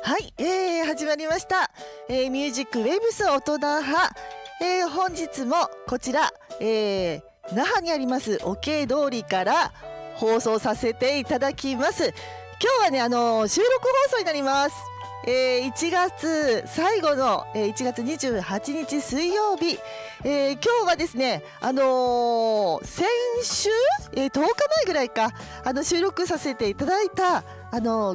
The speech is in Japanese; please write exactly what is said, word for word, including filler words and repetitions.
はい、えー、始まりました、えー、ミュージックウェーブス大人派、えー、本日もこちら、えー、那覇にありますOK通りから放送させていただきます。今日はね、あのー、収録放送になります。えー、いちがつ最後の、えー、いちがつにじゅうはちにち水曜日、えー、今日はですね、あのー、先週、えー、とおかまえぐらいかあの収録させていただいたあのー